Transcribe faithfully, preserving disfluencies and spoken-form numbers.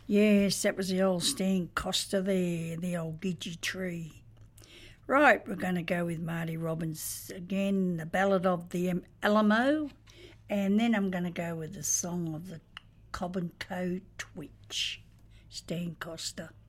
Yes, that was the old Stan Costa there, the old Gidgee Tree. Right, we're going to go with Marty Robbins again, the Ballad of the Em- Alamo, and then I'm going to go with the Song of the Cobb and Co. Twitch, Stan Costa.